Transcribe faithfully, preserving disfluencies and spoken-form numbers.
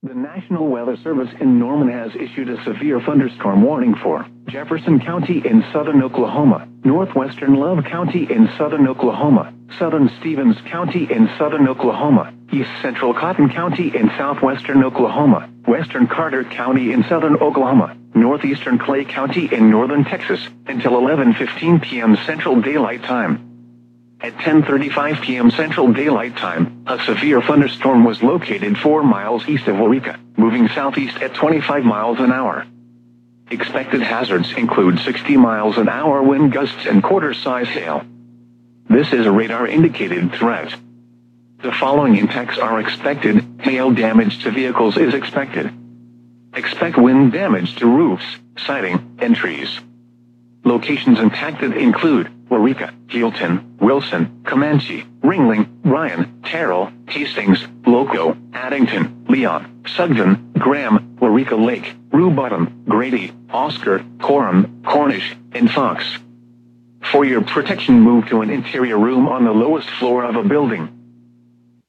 The National Weather Service in Norman has issued a severe thunderstorm warning for Jefferson County in southern Oklahoma, northwestern Love County in southern Oklahoma, southern Stevens County in southern Oklahoma, east central Cotton County in southwestern Oklahoma, western Carter County in southern Oklahoma, northeastern Clay County in northern Texas, until eleven fifteen p m Central Daylight Time. At ten thirty-five p m Central Daylight Time, a severe thunderstorm was located four miles east of Waurika, moving southeast at twenty-five miles an hour. Expected hazards include sixty miles an hour wind gusts and quarter-size hail. This is a radar-indicated threat. The following impacts are expected. Hail damage to vehicles is expected. Expect wind damage to roofs, siding, and trees. Locations impacted include Waurika, Healdton, Wilson, Comanche, Ringling, Bryan, Terrell, Hastings, Loco, Addington, Leon, Sugden, Graham, Waurika Lake, Rue Bottom, Grady, Oscar, Coram, Cornish, and Fox. For your protection, move to an interior room on the lowest floor of a building.